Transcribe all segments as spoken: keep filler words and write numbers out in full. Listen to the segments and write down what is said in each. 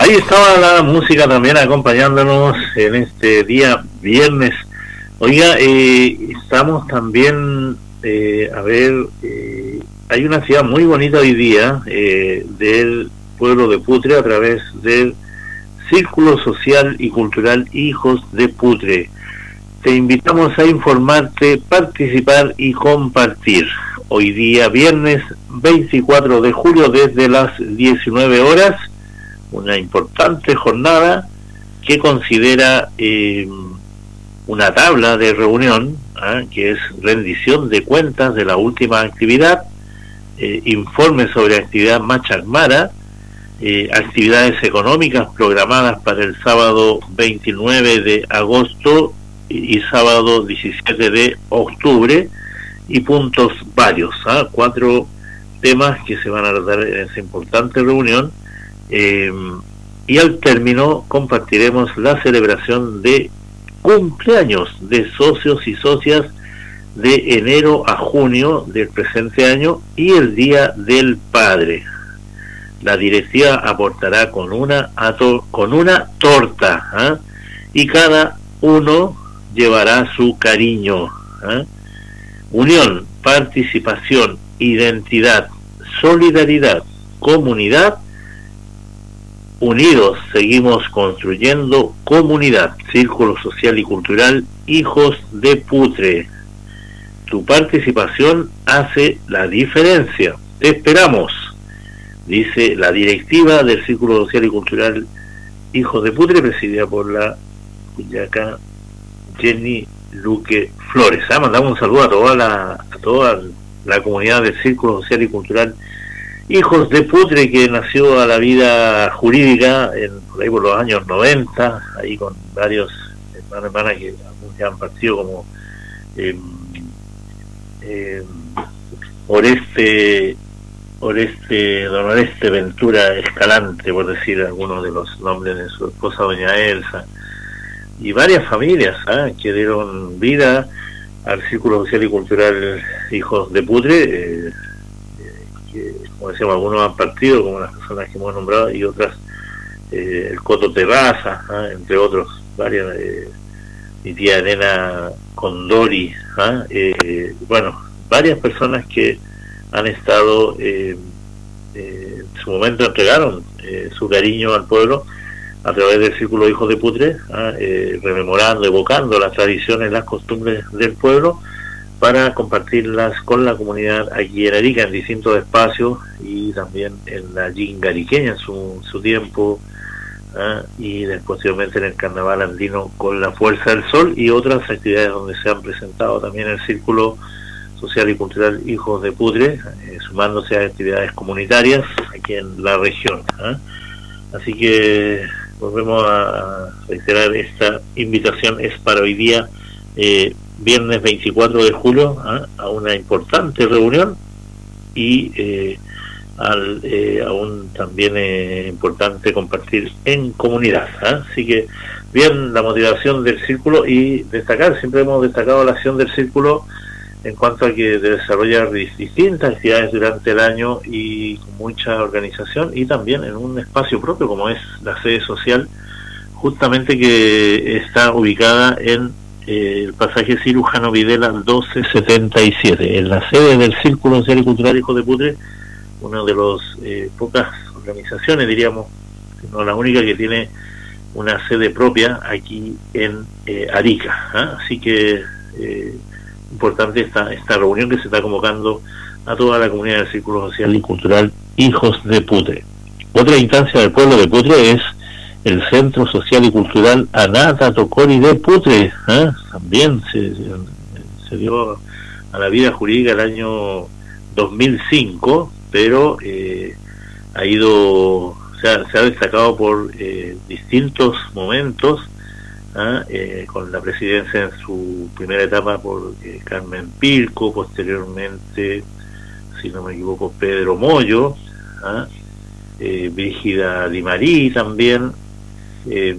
ahí estaba la música también acompañándonos en este día viernes. Oiga, eh, estamos también, eh, a ver, eh, hay una ciudad muy bonita hoy día eh, del pueblo de Putre a través del Círculo Social y Cultural Hijos de Putre. Te invitamos a informarte, participar y compartir. Hoy día viernes veinticuatro de julio desde las diecinueve horas, una importante jornada que considera eh, una tabla de reunión, ¿eh? que es rendición de cuentas de la última actividad, eh, informe sobre actividad Machacmara, eh, actividades económicas programadas para el sábado veintinueve de agosto y, y sábado diecisiete de octubre, y puntos varios, ¿eh? cuatro temas que se van a tratar en esa importante reunión, eh, y al término compartiremos la celebración de cumpleaños de socios y socias de enero a junio del presente año y el Día del Padre. La directiva aportará con una ato con una torta, ¿eh? y cada uno llevará su cariño. ¿eh? Unión, participación, identidad, solidaridad, comunidad. Unidos seguimos construyendo comunidad. Círculo Social y Cultural Hijos de Putre. Tu participación hace la diferencia. Te esperamos, dice la directiva del Círculo Social y Cultural Hijos de Putre, presidida por la cuyaca Jenny Luque Flores. Ah, mandamos un saludo a toda la, a toda la comunidad del Círculo Social y Cultural Hijos de Putre, que nació a la vida jurídica en, por ahí por los años noventa, ahí con varios hermanos y hermanas que ya han partido, como eh, eh, Oreste, Oreste, don Oreste Ventura Escalante, por decir algunos de los nombres de su esposa doña Elsa, y varias familias ¿eh? que dieron vida al Círculo Social y Cultural Hijos de Putre, eh, que, como decíamos, algunos han partido, como las personas que hemos nombrado, y otras, eh, el Coto Terraza, ¿eh? entre otros, varias, eh, mi tía Elena Condori, ¿eh? Eh, bueno, varias personas que han estado, eh, eh, en su momento entregaron eh, su cariño al pueblo a través del Círculo Hijos de Putre, ¿eh? Eh, rememorando, evocando las tradiciones, las costumbres del pueblo, para compartirlas con la comunidad aquí en Arica, en distintos espacios, y también en la Yingariqueña en su, su tiempo, ¿eh? y después posteriormente en el Carnaval Andino con la Fuerza del Sol, y otras actividades donde se han presentado también el Círculo Social y Cultural Hijos de Putre, eh, sumándose a actividades comunitarias aquí en la región. ¿eh? Así que volvemos a reiterar, esta invitación es para hoy día, eh, viernes veinticuatro de julio, ¿eh? a una importante reunión, y eh, al, eh, aún también eh, importante compartir en comunidad. ¿eh? Así que bien, la motivación del círculo, y destacar, siempre hemos destacado la acción del círculo en cuanto a que desarrolla distintas actividades durante el año y con mucha organización, y también en un espacio propio como es la sede social, justamente que está ubicada en eh, el pasaje Cirujano Videla doce setenta y siete, en la sede del Círculo Social y Cultural Hijos de Putre, una de las eh, pocas organizaciones, diríamos, no la única, que tiene una sede propia aquí en eh, Arica. ¿eh? Así que eh, importante esta, esta reunión que se está convocando a toda la comunidad del Círculo Social y Cultural Hijos de Putre. Otra instancia del pueblo de Putre es el Centro Social y Cultural Anata Tocori de Putre. ¿eh? También se, se dio a la vida jurídica el año dos mil cinco, pero eh, ha ido, se ha, se ha destacado por eh, distintos momentos, ¿eh? Eh, con la presidencia en su primera etapa por eh, Carmen Pirco, posteriormente, si no me equivoco, Pedro Moyo, ¿eh? Eh, Brígida Di Marí también, eh,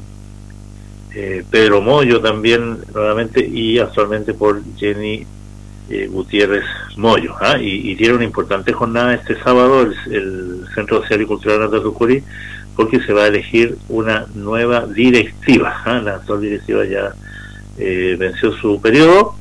eh, Pedro Moyo también nuevamente, y actualmente por Jenny eh, Gutiérrez Moyo. ¿eh? Y, y tiene una importante jornada este sábado el, el Centro Social y Cultural Anata Tocori, porque se va a elegir una nueva directiva. ¿eh? La actual directiva ya eh, venció su periodo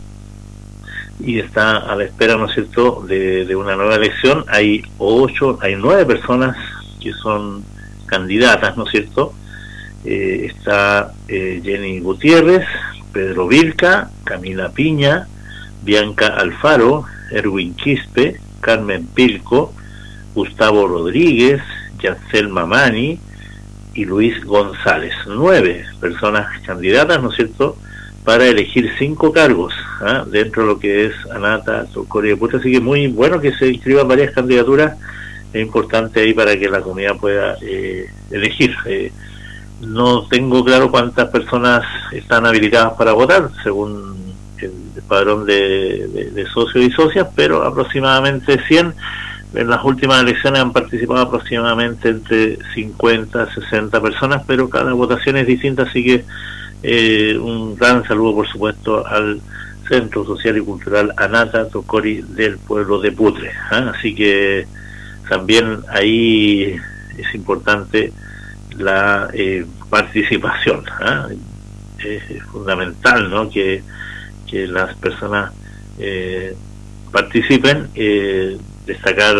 y está a la espera, ¿no es cierto?, de, de una nueva elección. Hay ocho, hay nueve personas que son candidatas, ¿no es cierto? Eh, está eh, Jenny Gutiérrez, Pedro Vilca, Camila Piña, Bianca Alfaro, Erwin Quispe, Carmen Pilco, Gustavo Rodríguez, Yacel Mamani y Luis González. Nueve personas candidatas, ¿no es cierto?, para elegir cinco cargos ¿eh? dentro de lo que es Anata Tocorí de Putre. Así que muy bueno que se inscriban varias candidaturas. Es importante ahí para que la comunidad pueda eh, elegir. Eh, no tengo claro cuántas personas están habilitadas para votar, según el padrón de, de, de socios y socias, pero aproximadamente cien. En las últimas elecciones han participado aproximadamente entre cincuenta, sesenta personas, pero cada votación es distinta, así que eh, un gran saludo, por supuesto, al Centro Social y Cultural Anata Tocorí del pueblo de Putre. ¿eh? Así que también ahí es importante la eh, participación. ¿eh? Es fundamental, ¿no?, que, que las personas eh, participen. Eh, destacar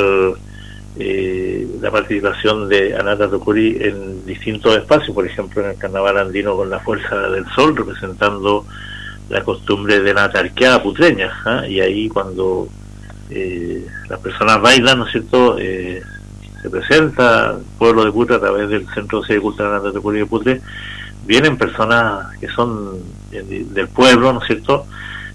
eh, la participación de Anata Tocorí en distintos espacios, por ejemplo en el Carnaval Andino con la Fuerza del Sol, representando la costumbre de la tarqueada putreña, ¿eh? Y ahí cuando eh, las personas bailan, ¿no es cierto?, eh, se presenta el pueblo de Putre a través del Centro Social y Cultural Anata Tocorí de Putre. Vienen personas que son eh, del pueblo, ¿no es cierto?,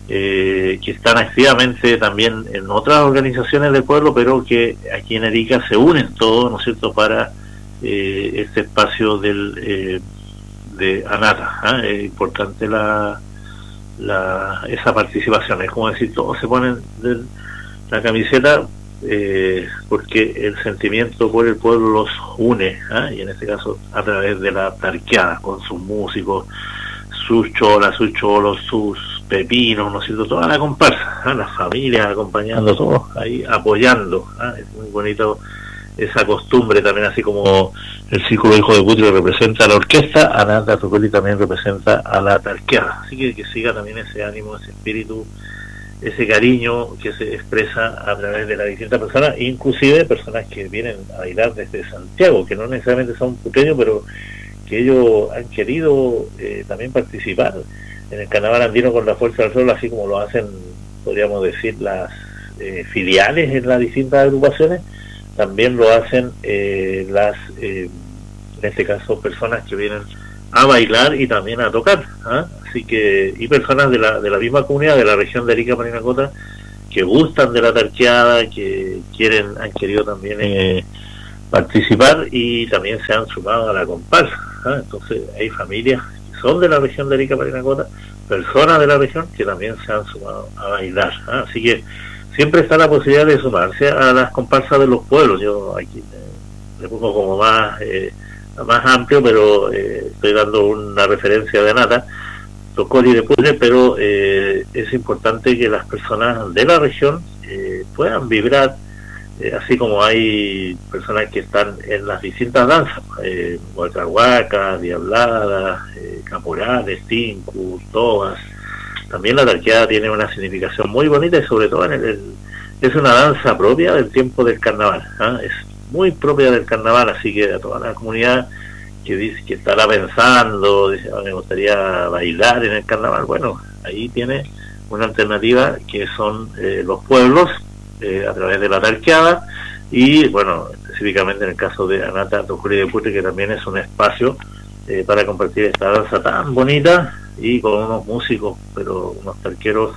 Eh, que están activamente también en otras organizaciones del pueblo, pero que aquí en Arica se unen todos, ¿no es cierto?, para eh, este espacio del eh, de Anata. ¿eh? Es importante la, la esa participación, es como decir, todos se ponen de la camiseta eh, porque el sentimiento por el pueblo los une, ¿eh? y en este caso a través de la tarqueada, con sus músicos, sus cholas, sus cholos, sus pepinos, ¿no es cierto?, toda la comparsa, ¿eh? las familias acompañando, todos ahí apoyando. ¿eh? Es muy bonito esa costumbre también, así como el Círculo Hijo de Putre representa a la orquesta, Anata Tocorí también representa a la tarqueada. Así que que siga también ese ánimo, ese espíritu, ese cariño que se expresa a través de las distintas personas, inclusive personas que vienen a bailar desde Santiago, que no necesariamente son putreños, pero que ellos han querido eh, también participar en el Carnaval Andino con la Fuerza del Sol, así como lo hacen, podríamos decir, las eh, filiales en las distintas agrupaciones. También lo hacen eh, las, eh, en este caso, personas que vienen a bailar y también a tocar. ¿eh? Así que, y personas de la, de la misma comunidad, de la región de Arica Parinacota, que gustan de la tarqueada, que quieren, han querido también eh, participar y también se han sumado a la comparsa. ¿eh? Entonces hay familias que son de la región de Arica Parinacota, personas de la región que también se han sumado a bailar. ¿eh? Así que siempre está la posibilidad de sumarse a las comparsas de los pueblos. Yo aquí eh, le pongo como más eh, más amplio, pero eh, estoy dando una referencia de Anata Tocorí de Putre, pero eh, es importante que las personas de la región eh, puedan vibrar, eh, así como hay personas que están en las distintas danzas, eh, huacahuacas, diabladas, eh, caporales, tincus, togas. También la tarqueada tiene una significación muy bonita y sobre todo en el, el, es una danza propia del tiempo del carnaval. ¿eh? Es muy propia del carnaval, así que a toda la comunidad que dice que estará pensando, dice, oh, me gustaría bailar en el carnaval, bueno, ahí tiene una alternativa que son eh, los pueblos eh, a través de la tarqueada y bueno, específicamente en el caso de Anata Tocorí de Putre, que también es un espacio eh, para compartir esta danza tan bonita y con unos músicos, pero unos tarqueros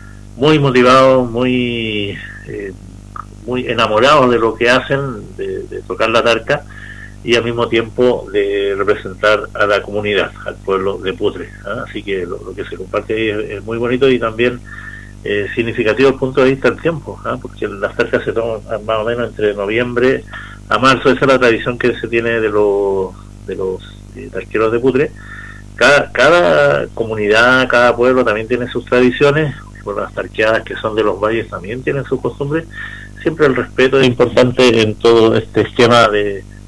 muy motivados, muy eh, muy enamorados de lo que hacen, de, de tocar la tarca y al mismo tiempo de representar a la comunidad, al pueblo de Putre. ¿eh? Así que lo, lo que se comparte ahí es, es muy bonito y también eh, significativo desde el punto de vista del tiempo, ¿eh? porque las tarcas se toman más o menos entre noviembre a marzo. Esa es la tradición que se tiene de los de los eh, tarqueros de Putre. Cada, cada comunidad, cada pueblo también tiene sus tradiciones, por las tarqueadas que son de los valles también tienen sus costumbres. Siempre el respeto es importante en todo este esquema de,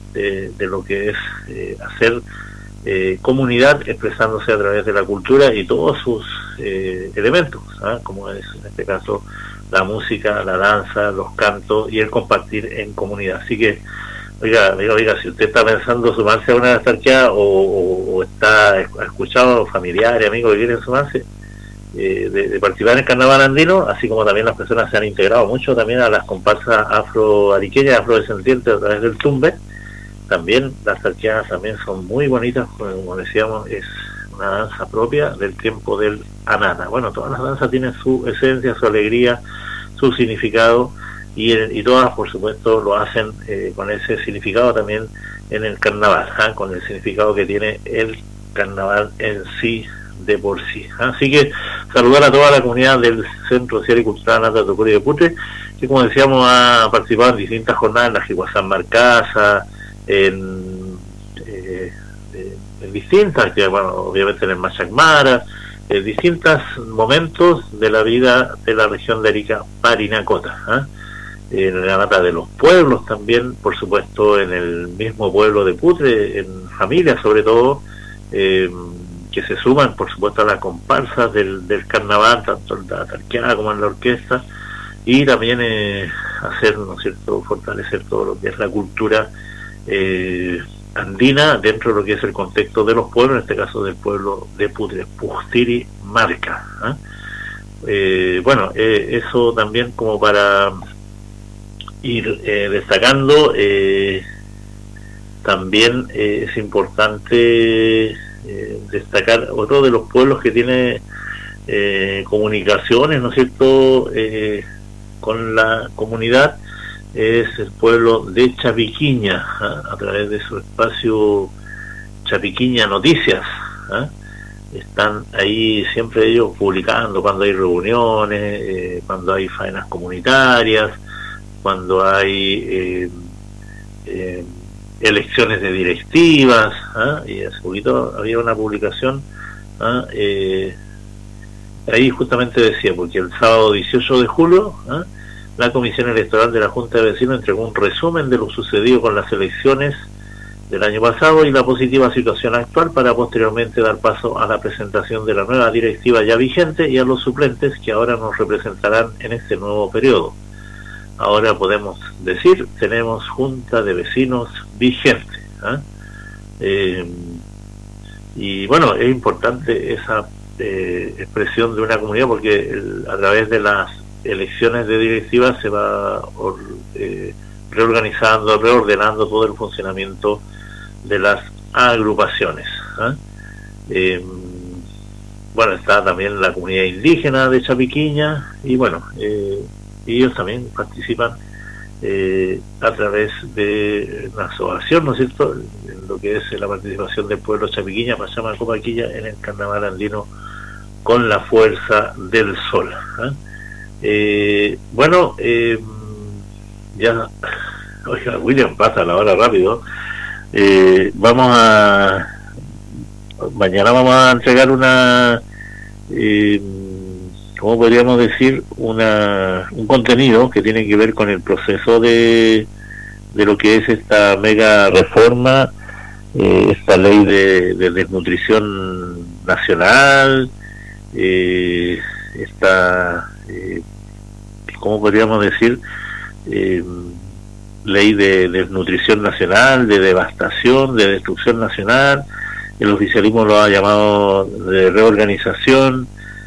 de, de lo que es eh, hacer eh, comunidad expresándose a través de la cultura y todos sus eh, elementos, ¿eh? Como es en este caso la música, la danza, los cantos y el compartir en comunidad. Así que, oiga, oiga, oiga, si usted está pensando sumarse a una estarqueada o, o, o está ha escuchado familiares, amigos que quieren sumarse, eh, de, de participar en el carnaval andino, así como también las personas se han integrado mucho también a las comparsas afroariqueñas, afrodescendientes a través del tumbe. También las estarqueadas también son muy bonitas, como decíamos, es una danza propia del tiempo del Anana. Bueno, todas las danzas tienen su esencia, su alegría, su significado, y, y todas, por supuesto, lo hacen eh, con ese significado también en el carnaval, ¿eh? Con el significado que tiene el carnaval en sí, de por sí. ¿eh? Así que saludar a toda la comunidad del Centro Social y Cultural Nata Tocuri de Putre, que, como decíamos, ha participado en distintas jornadas, en la Jihuazán Marcasa, en, eh, en distintas actividades, bueno, obviamente en el Machacmara, en distintos momentos de la vida de la región de Arica Parinacota, ¿eh? En la nata de los pueblos también, por supuesto, en el mismo pueblo de Putre, en familias sobre todo, eh, que se suman, por supuesto, a las comparsas del, del carnaval, tanto en la tarqueada como en la orquesta, y también eh, hacer, ¿no es cierto?, fortalecer todo lo que es la cultura eh, andina dentro de lo que es el contexto de los pueblos, en este caso del pueblo de Putre, Pujtiri Marca. ¿eh? Eh, bueno, eh, eso también como para ir eh, destacando. Eh, también eh, es importante eh, destacar otro de los pueblos que tiene eh, comunicaciones, ¿no es cierto?, eh, con la comunidad, es el pueblo de Chapiquiña, ¿eh? A través de su espacio Chapiquiña Noticias, ¿eh? Están ahí siempre ellos publicando cuando hay reuniones, eh, cuando hay faenas comunitarias, cuando hay eh, eh, elecciones de directivas, ¿eh? Y hace poquito había una publicación, ¿eh? Eh, ahí justamente decía, porque el sábado dieciocho de julio, ¿eh? la Comisión Electoral de la Junta de Vecinos entregó un resumen de lo sucedido con las elecciones del año pasado y la positiva situación actual, para posteriormente dar paso a la presentación de la nueva directiva ya vigente y a los suplentes que ahora nos representarán en este nuevo periodo. Ahora podemos decir, tenemos Junta de Vecinos vigente, ¿eh? Eh, y bueno, es importante esa eh, expresión de una comunidad, porque el, a través de las elecciones de directivas se va or, eh, reorganizando, reordenando todo el funcionamiento de las agrupaciones, ¿eh? Eh, bueno, está también la comunidad indígena de Chapiquiña, y bueno, eh, ellos también participan eh, a través de una asociación, ¿no es cierto?, en lo que es la participación del pueblo Chapiquiña, Pachama Copaquilla, en el carnaval andino con la fuerza del sol, ¿eh? Eh, bueno, eh, ya, oiga, William, pasa la hora rápido. Eh, vamos a, mañana vamos a entregar una, eh, ¿cómo podríamos decir? Una, un contenido que tiene que ver con el proceso de, de lo que es esta mega reforma, eh, esta ley de, de desnutrición nacional, eh, esta eh, ¿cómo podríamos decir? Eh, ley de desnutrición nacional, de devastación, de destrucción nacional. El oficialismo lo ha llamado de reorganización,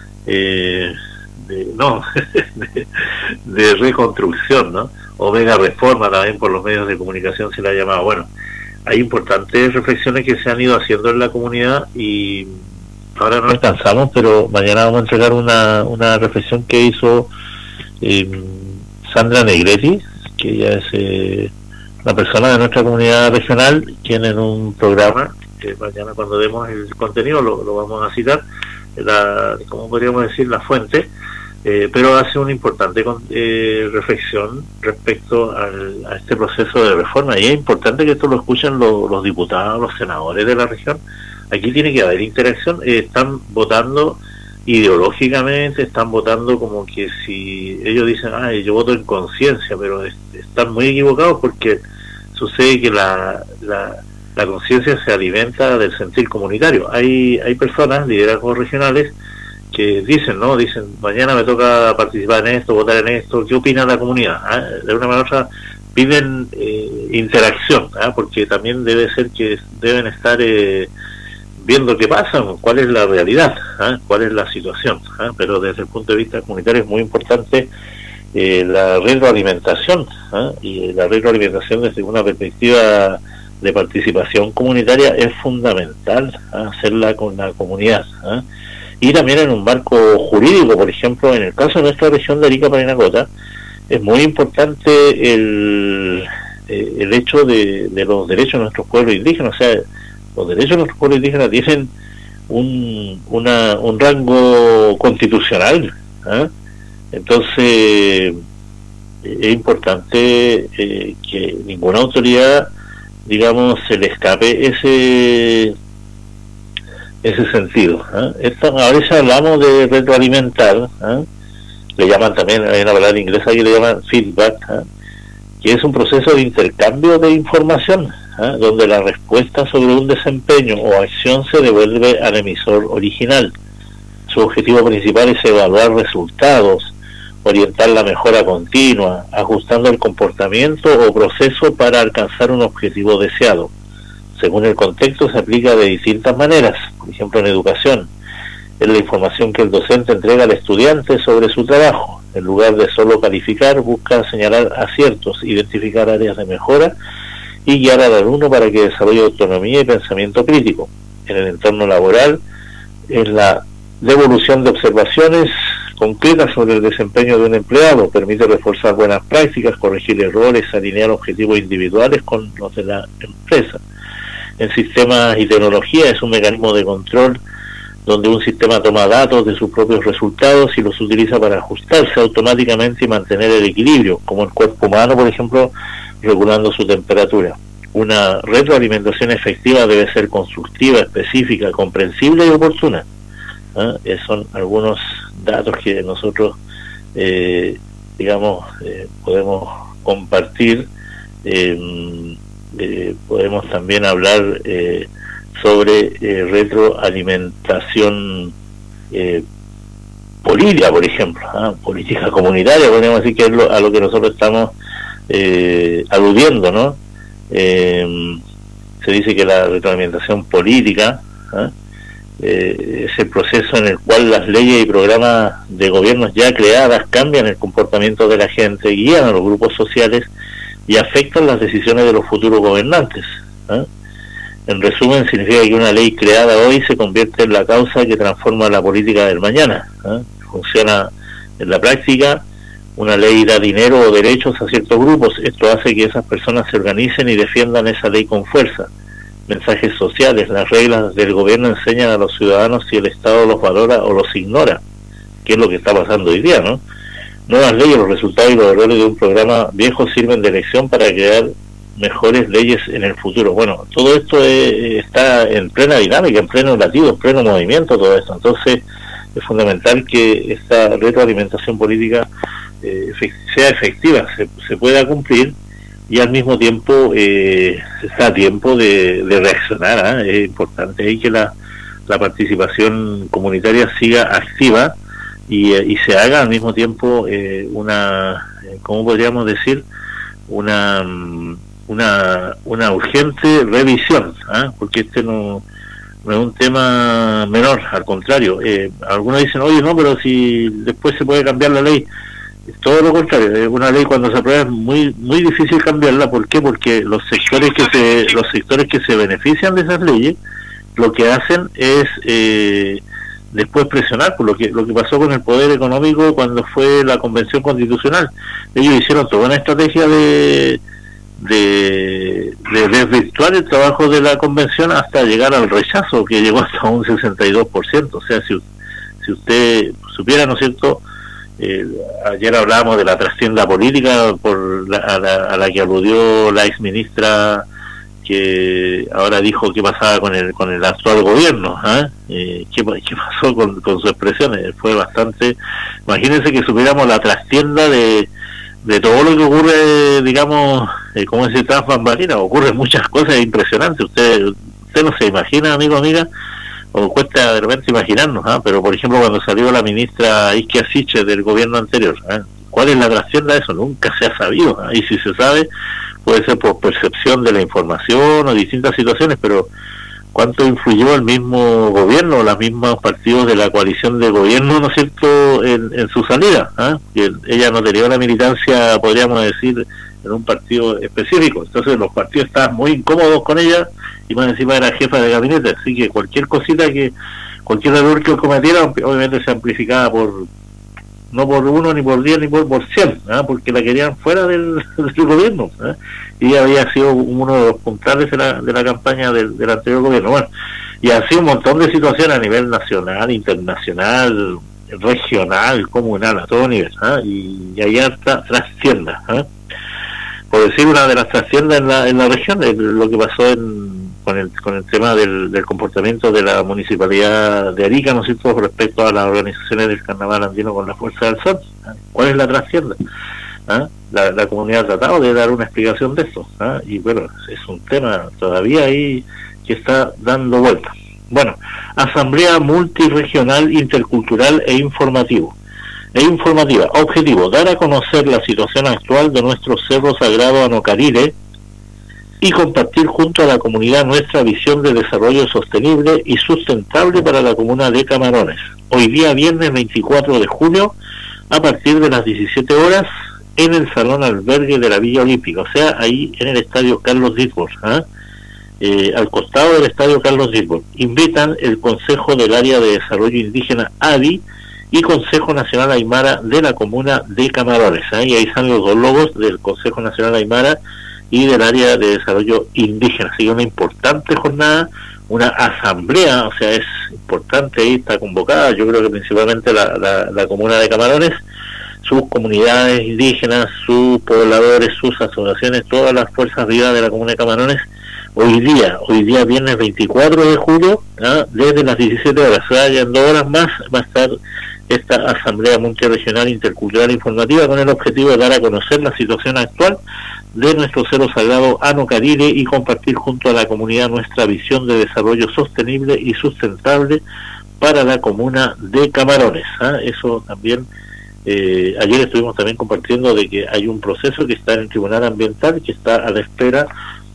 eh, de, no, de, de reconstrucción, ¿no? O mega reforma también por los medios de comunicación se le ha llamado. Bueno, hay importantes reflexiones que se han ido haciendo en la comunidad y ahora no alcanzamos, pero mañana vamos a entregar una, una reflexión que hizo eh, Sandra Negretti, que ella es eh, una persona de nuestra comunidad regional, quien en un programa, que mañana cuando demos el contenido lo, lo vamos a citar, la, como podríamos decir, la fuente, eh, pero hace una importante eh, reflexión respecto al, a este proceso de reforma, y es importante que esto lo escuchen los, los diputados, los senadores de la región. Aquí tiene que haber interacción. Eh, están votando ideológicamente, están votando como que si ellos dicen, ay, yo voto en conciencia, pero es, están muy equivocados, porque sucede que la, la, la conciencia se alimenta del sentir comunitario. Hay, hay personas, liderazgos regionales, que dicen, ¿no? Dicen, mañana me toca participar en esto, votar en esto, ¿qué opina la comunidad? ¿Ah? De una manera u otra piden eh, interacción, ¿ah? Porque también debe ser que deben estar eh, viendo qué pasa, cuál es la realidad, ¿ah? Cuál es la situación, ¿ah? Pero desde el punto de vista comunitario es muy importante eh, la retroalimentación, ¿ah? Y la retroalimentación desde una perspectiva de participación comunitaria es fundamental, ¿ah? Hacerla con la comunidad, ¿ah? Y también en un marco jurídico. Por ejemplo, en el caso de nuestra región de Arica Parinacota, es muy importante el, eh, el hecho de, de los derechos de nuestros pueblos indígenas. O sea, los derechos de nuestros pueblos indígenas tienen un, una, un rango constitucional, ¿eh? Entonces es importante eh, que ninguna autoridad, digamos, se le escape ese ese sentido, ¿eh? Esto, a veces hablamos de retroalimentar, ¿eh? Le llaman también, hay una palabra inglesa que le llaman feedback, ¿eh? Que es un proceso de intercambio de información, ¿eh? Donde la respuesta sobre un desempeño o acción se devuelve al emisor original. Su objetivo principal es evaluar resultados, orientar la mejora continua, ajustando el comportamiento o proceso para alcanzar un objetivo deseado. Según el contexto se aplica de distintas maneras. Por ejemplo, en educación, es la información que el docente entrega al estudiante sobre su trabajo. En lugar de solo calificar, busca señalar aciertos, identificar áreas de mejora y guiar al alumno para que desarrolle autonomía y pensamiento crítico. En el entorno laboral, es la devolución de observaciones concretas sobre el desempeño de un empleado, permite reforzar buenas prácticas, corregir errores, alinear objetivos individuales con los de la empresa. En sistemas y tecnología es un mecanismo de control donde un sistema toma datos de sus propios resultados y los utiliza para ajustarse automáticamente y mantener el equilibrio, como el cuerpo humano, por ejemplo, regulando su temperatura. Una retroalimentación efectiva debe ser constructiva, específica, comprensible y oportuna. ¿Ah? Eh, son algunos datos que nosotros, eh, digamos, eh, podemos compartir. Eh, eh, podemos también hablar eh, sobre eh, retroalimentación eh, política, por ejemplo, ¿ah? Política comunitaria, podríamos decir que es lo, a lo que nosotros estamos eh, aludiendo, ¿no? Eh, se dice que la retroalimentación política, ¿ah? Eh, es el proceso en el cual las leyes y programas de gobiernos ya creadas cambian el comportamiento de la gente, guían a los grupos sociales y afectan las decisiones de los futuros gobernantes, ¿eh? En resumen, significa que una ley creada hoy se convierte en la causa que transforma la política del mañana, ¿eh? Funciona en la práctica. Una ley da dinero o derechos a ciertos grupos. Esto hace que esas personas se organicen y defiendan esa ley con fuerza. Mensajes sociales, las reglas del gobierno enseñan a los ciudadanos si el Estado los valora o los ignora, que es lo que está pasando hoy día, ¿no? Nuevas leyes, los resultados y los errores de un programa viejo sirven de lección para crear mejores leyes en el futuro. Bueno, todo esto es, está en plena dinámica, en pleno latido, en pleno movimiento, todo esto. Entonces es fundamental que esta retroalimentación política eh, sea efectiva, se, se pueda cumplir, y al mismo tiempo eh, está a tiempo de, de reaccionar, ¿eh? Es importante ahí que la, la participación comunitaria siga activa y, y se haga al mismo tiempo eh, una, ¿cómo podríamos decir? Una, una, una urgente revisión, ¿eh? Porque este no, no es un tema menor, al contrario. Eh, algunos dicen, oye, no, pero si después se puede cambiar la ley. Todo lo contrario, es una ley cuando se aprueba es muy muy difícil cambiarla. ¿Por qué? Porque los sectores que se los sectores que se benefician de esas leyes lo que hacen es eh, después presionar, por lo que lo que pasó con el poder económico cuando fue la convención constitucional. Ellos hicieron toda una estrategia de de, de desvirtuar el trabajo de la convención hasta llegar al rechazo, que llegó hasta un sesenta y dos por ciento. O sea, si, si usted supiera, ¿no es cierto? Eh, ayer hablábamos de la trastienda política por la, a, la, a la que aludió la ex ministra, que ahora dijo qué pasaba con el con el actual gobierno, ¿eh? Eh, ¿qué, qué pasó con, con sus expresiones? Fue bastante. Imagínense que supiéramos la trastienda de de todo lo que ocurre, digamos, eh, como ese tras bambalinas, ocurren muchas cosas impresionantes. Usted, usted no se imagina, amigo, amiga, o cuesta de repente imaginarnos, ¿eh? Pero por ejemplo cuando salió la ministra Isquia Siche del gobierno anterior, ¿eh? ¿Cuál es la trascienda de eso? Nunca se ha sabido, ¿eh? Y si se sabe, puede ser por percepción de la información o distintas situaciones, pero ¿cuánto influyó el mismo gobierno, los mismos partidos de la coalición de gobierno, ¿no es cierto?, en, en su salida, ¿eh? Que ella no tenía una militancia, podríamos decir, en un partido específico, entonces los partidos estaban muy incómodos con ella, y más encima era jefa de gabinete, así que cualquier cosita que, cualquier error que cometiera, obviamente se amplificaba por, no por uno, ni por diez, ni por, por cien, ¿eh? Porque la querían fuera del, del gobierno, ¿eh? Y había sido uno de los puntales de la, de la campaña del, del anterior gobierno. Bueno, y así un montón de situaciones a nivel nacional, internacional, regional, comunal, a todo nivel, ¿eh? Y, y allá está, trascienda, ¿eh? Por decir una de las trasciendas en la, en la región, es lo que pasó en, con, el, con el tema del, del comportamiento de la municipalidad de Arica, ¿no es cierto?, respecto a las organizaciones del carnaval andino con la Fuerza del Sol. ¿Eh? ¿Cuál es la trascienda? ¿Eh? La, la comunidad ha tratado de dar una explicación de esto, ¿eh? Y bueno, es un tema todavía ahí que está dando vuelta. Bueno, Asamblea Multiregional, Intercultural e Informativo. E informativa, objetivo, dar a conocer la situación actual de nuestro Cerro Sagrado Anocarire y compartir junto a la comunidad nuestra visión de desarrollo sostenible y sustentable para la comuna de Camarones. Hoy día viernes veinticuatro de junio, a partir de las diecisiete horas, en el Salón Albergue de la Villa Olímpica, o sea, ahí en el Estadio Carlos Ditborg, ¿eh? Eh, al costado del Estadio Carlos Ditborg. Invitan el Consejo del Área de Desarrollo Indígena A D I y Consejo Nacional Aymara de la comuna de Camarones, ¿eh? Y ahí están los dos logos del Consejo Nacional Aymara y del Área de Desarrollo Indígena. Así que una importante jornada, una asamblea, o sea, es importante, ahí está convocada, yo creo que principalmente la, la, la comuna de Camarones, sus comunidades indígenas, sus pobladores, sus asociaciones, todas las fuerzas vivas de la comuna de Camarones. Hoy día, hoy día viernes veinticuatro de julio, ¿eh? Desde las diecisiete horas, o sea, ya en dos horas más va a estar esta Asamblea Multiregional Intercultural Informativa con el objetivo de dar a conocer la situación actual de nuestro Cerro Sagrado Anocarire y compartir junto a la comunidad nuestra visión de desarrollo sostenible y sustentable para la comuna de Camarones, ¿eh? Eso también, eh, ayer estuvimos también compartiendo de que hay un proceso que está en el Tribunal Ambiental que está a la espera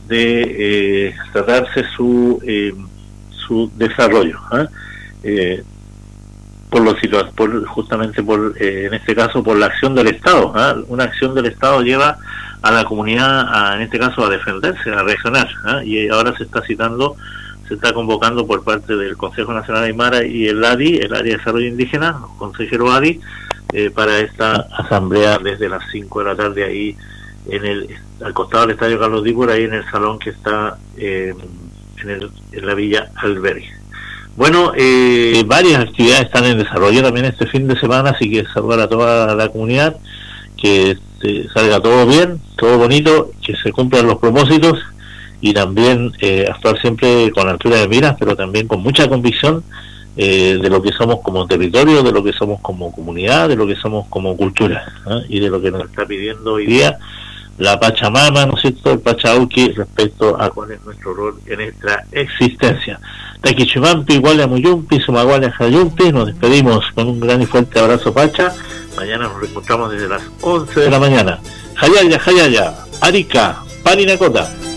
de eh, tratarse su eh, su desarrollo, ¿eh? Eh, por los por justamente por eh, en este caso por la acción del Estado, ¿eh? Una acción del Estado lleva a la comunidad a, en este caso a defenderse, a reaccionar, ¿eh? Y ahora se está citando, se está convocando por parte del Consejo Nacional Aymara y el A D I, el Área de Desarrollo Indígena, los consejeros A D I, eh, para esta asamblea desde las cinco de la tarde ahí en el al costado del Estadio Carlos Ditborg, ahí en el salón que está eh, en, el, en la Villa Albergue. Bueno, eh, varias actividades están en desarrollo también este fin de semana, así que saludar a toda la comunidad, que eh, salga todo bien, todo bonito, que se cumplan los propósitos y también eh, actuar siempre con altura de miras, pero también con mucha convicción eh, de lo que somos como territorio, de lo que somos como comunidad, de lo que somos como cultura, ¿eh? Y de lo que nos está pidiendo hoy día la Pachamama, ¿no es cierto?, el Pachauqui, respecto a cuál es nuestro rol en nuestra existencia. Taquichumampi, igual a Muyumpi, Sumaguale a Jayumpi, nos despedimos con un gran y fuerte abrazo, Pacha. Mañana nos reencontramos desde las once de la mañana. Jayaya, Jayaya, Arica, Parinacota.